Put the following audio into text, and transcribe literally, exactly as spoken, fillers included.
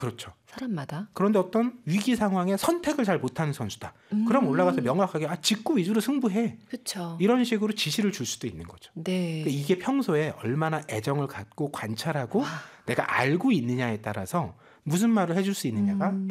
그렇죠. 사람마다. 그런데 어떤 위기 상황에 선택을 잘 못하는 선수다. 음. 그럼 올라가서 명확하게 아, 직구 위주로 승부해. 그렇죠. 이런 식으로 지시를 줄 수도 있는 거죠. 네. 그러니까 이게 평소에 얼마나 애정을 갖고 관찰하고 와. 내가 알고 있느냐에 따라서 무슨 말을 해줄 수 있느냐가 음.